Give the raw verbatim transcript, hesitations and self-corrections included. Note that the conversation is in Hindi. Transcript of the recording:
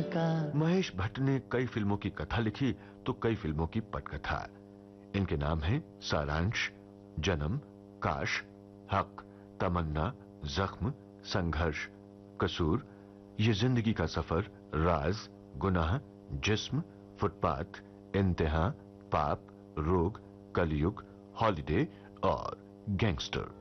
का। महेश भट्ट ने कई फिल्मों की कथा लिखी तो कई फिल्मों की पटकथा। इनके नाम हैं सारांश, जन्म, काश, हक, तमन्ना, जख्म, संघर्ष, कसूर, ये जिंदगी का सफर, राज, गुनाह, जिस्म, फुटपाथ, इंतहा, पाप, रोग, कलयुग, हॉलिडे और गैंगस्टर।